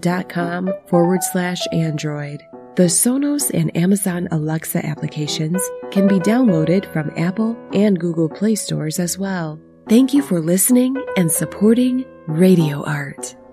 sonos.com/Android. The Sonos and Amazon Alexa applications can be downloaded from Apple and Google Play stores as well. Thank you for listening and supporting Radio Art.